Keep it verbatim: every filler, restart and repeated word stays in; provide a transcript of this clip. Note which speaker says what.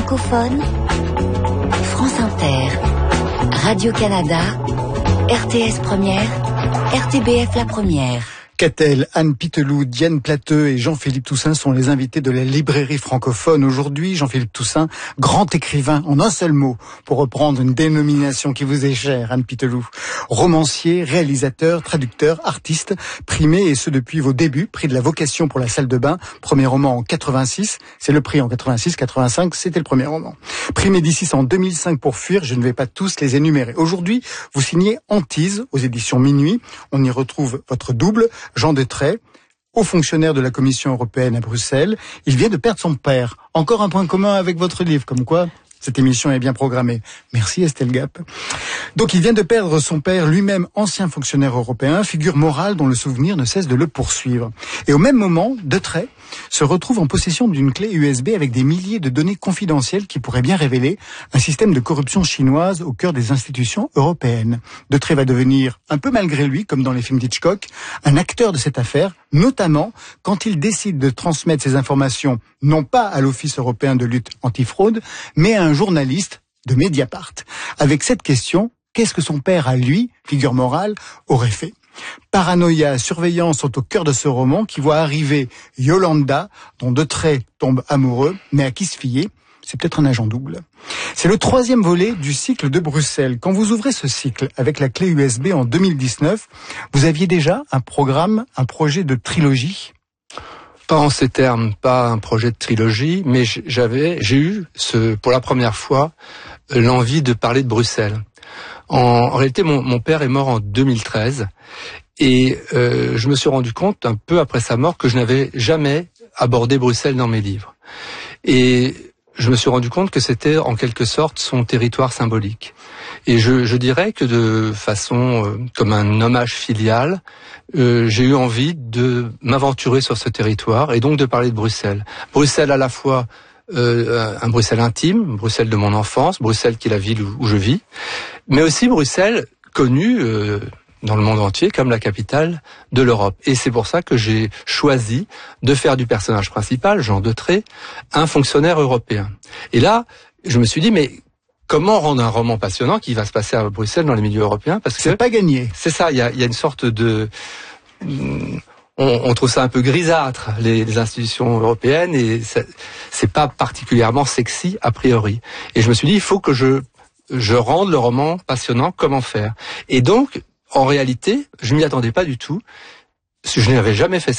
Speaker 1: francophone, France Inter, Radio-Canada, R T S Première, R T B F La Première.
Speaker 2: Catel, Anne Pitelou, Diane Plateux et Jean-Philippe Toussaint sont les invités de la librairie francophone. Aujourd'hui, Jean-Philippe Toussaint, grand écrivain en un seul mot, pour reprendre une dénomination qui vous est chère, Anne Pitelou. Romancier, réalisateur, traducteur, artiste, primé, et ce depuis vos débuts, prix de la vocation pour la salle de bain, premier roman en quatre-vingt-six, c'est le prix en quatre-vingt-six, quatre-vingt-cinq, c'était le premier roman. Prix Médicis en deux mille cinq pour Fuir, je ne vais pas tous les énumérer. Aujourd'hui, vous signez Antise aux éditions Minuit, on y retrouve votre double, Jean Detray, haut fonctionnaire de la Commission européenne à Bruxelles. Il vient de perdre son père. Encore un point commun avec votre livre, comme quoi cette émission est bien programmée. Merci Estelle Gap. Donc il vient de perdre son père, lui-même ancien fonctionnaire européen, figure morale dont le souvenir ne cesse de le poursuivre. Et au même moment, Detray se retrouve en possession d'une clé U S B avec des milliers de données confidentielles qui pourraient bien révéler un système de corruption chinoise au cœur des institutions européennes. Detray va devenir, un peu malgré lui, comme dans les films d'Hitchcock, un acteur de cette affaire, notamment quand il décide de transmettre ces informations non pas à l'Office européen de lutte antifraude, mais à un journaliste de Mediapart. Avec cette question, qu'est-ce que son père, à lui, figure morale, aurait fait ? Paranoïa, surveillance sont au cœur de ce roman qui voit arriver Yolanda, dont Detray tombe amoureux, mais à qui se fier ? C'est peut-être un agent double. C'est le troisième volet du cycle de Bruxelles. Quand vous ouvrez ce cycle avec la clé U S B en deux mille dix-neuf, vous aviez déjà un programme, un projet de trilogie ?
Speaker 3: Pas en ces termes, pas un projet de trilogie, mais j'avais, j'ai eu ce, pour la première fois l'envie de parler de Bruxelles. En, en réalité, mon, mon père est mort en deux mille treize et euh, je me suis rendu compte un peu après sa mort que je n'avais jamais abordé Bruxelles dans mes livres. Et je me suis rendu compte que c'était en quelque sorte son territoire symbolique. Et je, je dirais que de façon euh, comme un hommage filial, euh, j'ai eu envie de m'aventurer sur ce territoire et donc de parler de Bruxelles. Bruxelles à la fois euh, un Bruxelles intime, Bruxelles de mon enfance, Bruxelles qui est la ville où, où je vis, mais aussi Bruxelles connue euh, dans le monde entier comme la capitale de l'Europe. Et c'est pour ça que j'ai choisi de faire du personnage principal, Jean Detray, un fonctionnaire européen. Et là, je me suis dit, mais comment rendre un roman passionnant qui va se passer à Bruxelles dans les milieux européens ? Parce que
Speaker 2: c'est pas gagné.
Speaker 3: C'est ça, il y a, il y a une sorte de... On, on trouve ça un peu grisâtre, les, les institutions européennes, et ça, c'est pas particulièrement sexy a priori. Et je me suis dit, il faut que je, je rende le roman passionnant, comment faire ? Et donc, en réalité, je m'y attendais pas du tout. Je n'avais jamais fait ça.